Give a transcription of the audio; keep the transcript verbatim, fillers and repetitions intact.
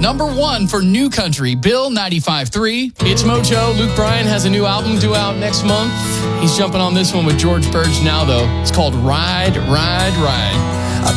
number one for New Country, Bill ninety-five point three. It's Mojo. Luke Bryan has a new album due out next month. He's jumping on this one with George Burge now, though. It's called Ride, Ride, Ride.